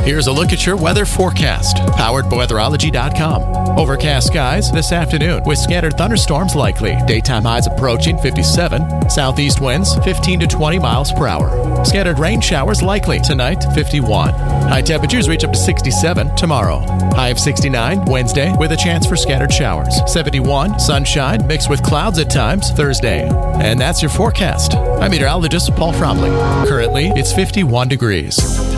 Here's a look at your weather forecast, powered by weatherology.com. Overcast skies this afternoon with scattered thunderstorms likely. Daytime highs approaching 57. Southeast winds 15 to 20 miles per hour. Scattered rain showers likely tonight, 51. High temperatures reach up to 67 tomorrow. High of 69 Wednesday with a chance for scattered showers. 71 sunshine mixed with clouds at times Thursday. And that's your forecast. I'm meteorologist Paul Fromley. Currently, it's 51 degrees.